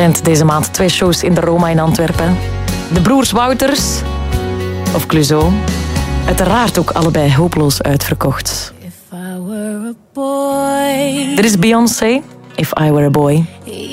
Talent deze maand 2 shows in de Roma in Antwerpen. De broers Wouters of Clouseau. Uiteraard ook allebei hopeloos uitverkocht. If I were a boy. Dit is Beyoncé, If I Were a Boy.